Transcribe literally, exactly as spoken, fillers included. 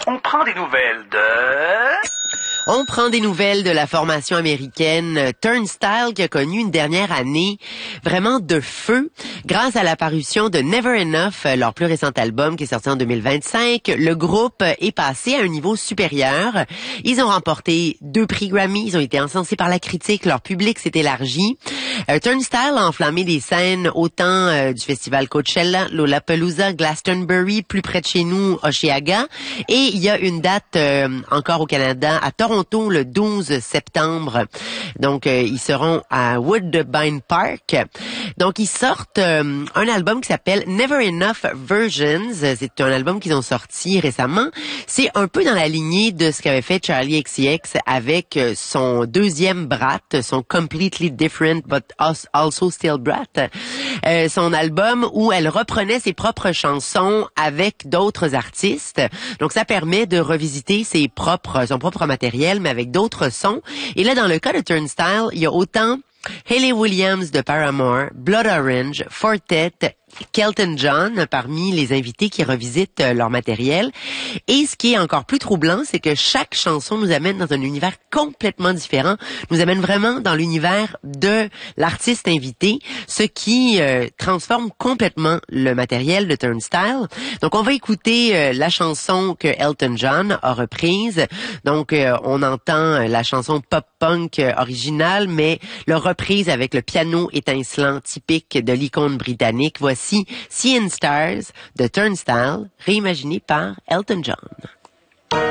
On prend des nouvelles de... On prend des nouvelles de la formation américaine Turnstile qui a connu une dernière année vraiment de feu grâce à la parution de Never Enough, leur plus récent album qui est sorti en deux mille vingt-cinq. Le groupe est passé à un niveau supérieur. Ils ont remporté deux prix Grammy, ils ont été encensés par la critique, leur public s'est élargi. Euh, Turnstile a enflammé des scènes autant euh, du festival Coachella, Lollapalooza, Glastonbury, plus près de chez nous, Osheaga. Et il y a une date euh, encore au Canada, à Toronto, le douze septembre. Donc, euh, ils seront à Woodbine Park. Donc, ils sortent euh, un album qui s'appelle Never Enough Versions. C'est un album qu'ils ont sorti récemment. C'est un peu dans la lignée de ce qu'avait fait Charli X C X avec son deuxième Brat, son Completely Different but Also Still Brat. Euh, son album où elle reprenait ses propres chansons avec d'autres artistes. Donc, ça permet de revisiter ses propres, son propre matériel, mais avec d'autres sons. Et là, dans le cas de Turnstile, il y a autant Hayley Williams de Paramore, Blood Orange, Fortet, Kelton John parmi les invités qui revisitent euh, leur matériel. Et ce qui est encore plus troublant, c'est que chaque chanson nous amène dans un univers complètement différent, nous amène vraiment dans l'univers de l'artiste invité, ce qui euh, transforme complètement le matériel de Turnstile. Donc on va écouter euh, la chanson que Elton John a reprise. Donc euh, on entend la chanson pop-punk euh, originale, mais leur reprise avec le piano étincelant typique de l'icône britannique. Voici Seeing Stars de Turnstile, réimaginé par Elton John.